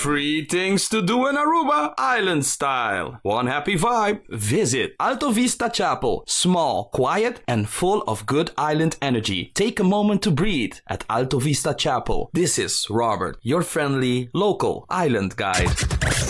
Free things to do in Aruba, island style. One happy vibe. Visit Alto Vista Chapel. Small, quiet, and full of good island energy. Take a moment to breathe at Alto Vista Chapel. This is Robert, your friendly local island guide.